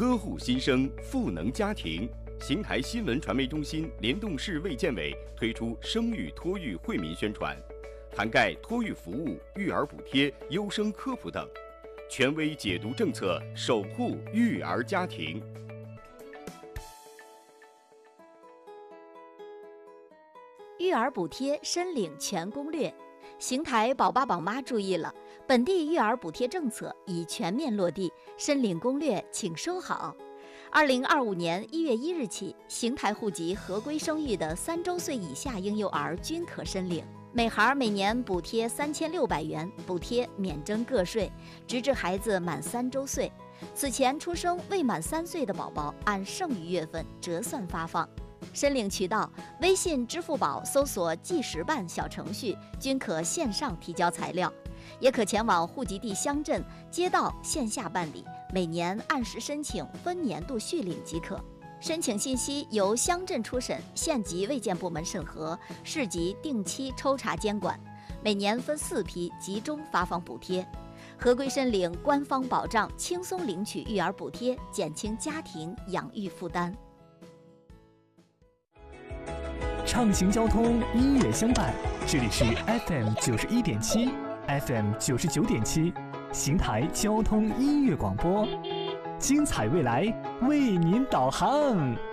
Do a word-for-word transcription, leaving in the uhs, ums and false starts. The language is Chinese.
呵护新生，赋能家庭。邢台新闻传媒中心联动市卫健委推出生育托育惠民宣传，涵盖托育服务、育儿补贴、优生科普等，权威解读政策，守护育儿家庭。 育儿补贴申领全攻略。邢台宝爸宝妈注意了，本地育儿补贴政策已全面落地，申领攻略请收好。二零二五年一月一日起，邢台户籍合规生育的三周岁以下婴幼儿均可申领，每孩每年补贴三千六百元，补贴免征个税，直至孩子满三周岁。此前出生未满三岁的宝宝，按剩余月份折算发放。申领渠道：微信、支付宝搜索“计时办”小程序，均可线上提交材料，也可前往户籍地乡镇、街道线下办理，每年按时申请，分年度续领即可。申请信息由乡镇初审、县级卫健部门审核，市级定期抽查监管，每年分四批集中发放补贴。合规申领，官方保障，轻松领取育儿补贴，减轻家庭养育负担。 畅行交通，音乐相伴。这里是 F M 九十一点七 ，F M 九十九点七，邢台交通音乐广播，精彩未来为您导航。